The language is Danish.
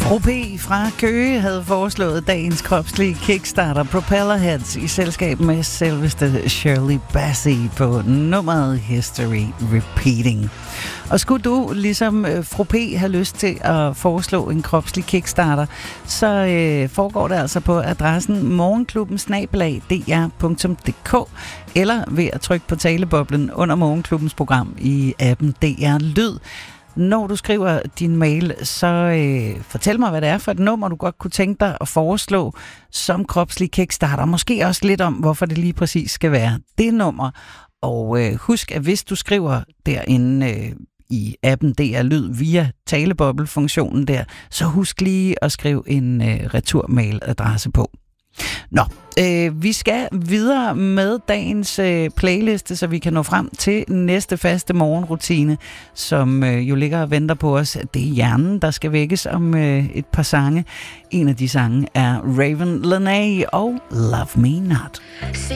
Fru P. fra Køge havde foreslået dagens kropslige Kickstarter Propellerheads i selskab med selveste Shirley Bassey på nummeret History Repeating. Og skulle du, ligesom Fru P. have lyst til at foreslå en kropslig Kickstarter, så foregår det altså på adressen morgenklubben@dr.dk eller ved at trykke på taleboblen under Morgenklubbens program i appen DR Lyd. Når du skriver din mail, så fortæl mig, hvad det er for et nummer, du godt kunne tænke dig at foreslå som kropslig Kickstarter. Måske også lidt om, hvorfor det lige præcis skal være det nummer. Og husk, at hvis du skriver derinde i appen DR Lyd via taleboble-funktionen der, så husk lige at skrive en returmailadresse på. Nå, vi skal videre med dagens playliste, så vi kan nå frem til næste faste morgenrutine, som jo ligger og venter på os. Det er hjernen, der skal vækkes om et par sange. En af de sange er Raven Lenae og Love Me Not.